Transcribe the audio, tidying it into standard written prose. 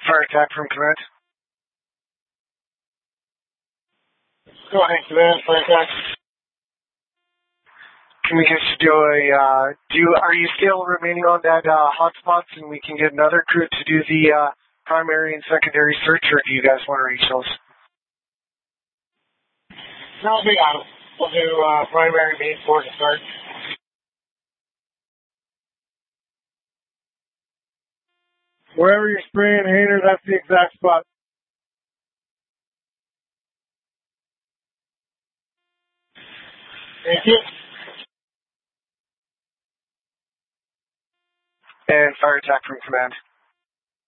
Fire attack from command. Go ahead, command. Fire attack. Can we get you to do are you still remaining on that hotspots and we can get another crew to do the primary and secondary search, or do you guys want to reach those? No, we got it. We'll do primary main floor to start. Wherever you're spraying Hayner, that's the exact spot. Thank you. And fire attack from command.